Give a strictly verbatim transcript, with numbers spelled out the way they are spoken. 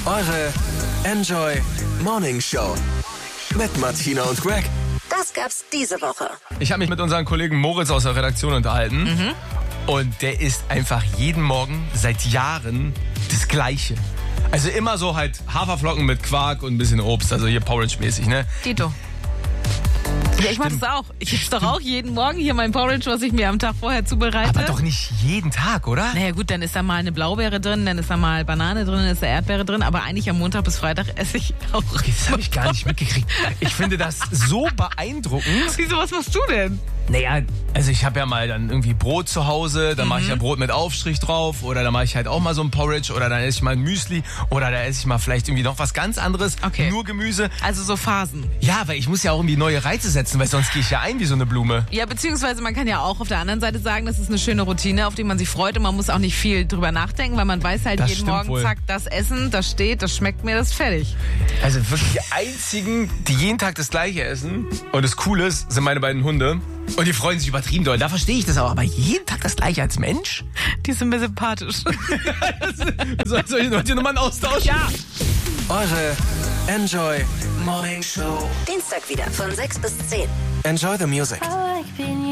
Eure Enjoy Morning Show mit Martina und Greg. Das gab's diese Woche. Ich habe mich mit unserem Kollegen Moritz aus der Redaktion unterhalten. Mhm. Und der isst einfach jeden Morgen seit Jahren das Gleiche. Also immer so halt Haferflocken mit Quark und ein bisschen Obst. Also hier Porridge-mäßig, ne? Dito. Ja, ich mach das auch. Ich esse doch auch jeden Morgen hier mein Porridge, was ich mir am Tag vorher zubereite. Aber doch nicht jeden Tag, oder? Naja gut, dann ist da mal eine Blaubeere drin, dann ist da mal Banane drin, dann ist da Erdbeere drin. Aber eigentlich am Montag bis Freitag esse ich auch. Okay, das habe ich gar nicht mitgekriegt. Ich finde das so beeindruckend. Wieso, was machst du denn? Naja, also ich habe ja mal dann irgendwie Brot zu Hause, dann mache ich ja Brot mit Aufstrich drauf oder dann mache ich halt auch mal so ein Porridge oder dann esse ich mal ein Müsli oder da esse ich mal vielleicht irgendwie noch was ganz anderes, Okay. nur Gemüse. Also so Phasen. Ja, weil ich muss ja auch irgendwie neue Reize setzen, weil sonst gehe ich ja ein wie so eine Blume. Ja, beziehungsweise man kann ja auch auf der anderen Seite sagen, das ist eine schöne Routine, auf die man sich freut und man muss auch nicht viel drüber nachdenken, weil man weiß halt Das jeden stimmt Morgen, wohl. zack, das Essen, das steht, das schmeckt mir, das ist fertig. Also wirklich die einzigen, die jeden Tag das Gleiche essen und das Coole ist, sind meine beiden Hunde. Und die freuen sich übertrieben doll. Da verstehe ich das auch. Aber jeden Tag das Gleiche als Mensch? Die sind mir sympathisch. Soll, soll ich noch die Nummern austauschen? Ja. Eure Enjoy Morning Show. Dienstag wieder von sechs bis zehn. Enjoy the music. I like being